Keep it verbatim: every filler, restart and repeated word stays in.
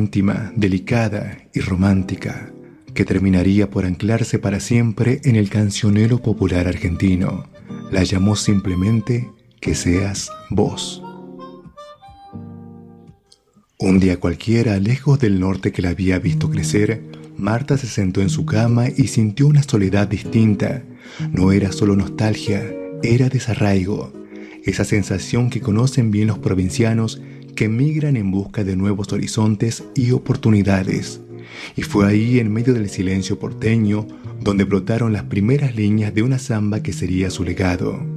íntima, delicada y romántica, que terminaría por anclarse para siempre en el cancionero popular argentino. La llamó simplemente Que seas vos. Un día cualquiera, lejos del norte que la había visto crecer, Marta se sentó en su cama y sintió una soledad distinta. No era solo nostalgia, era desarraigo. Esa sensación que conocen bien los provincianos que migran en busca de nuevos horizontes y oportunidades. Y fue ahí, en medio del silencio porteño, donde brotaron las primeras líneas de una samba que sería su legado.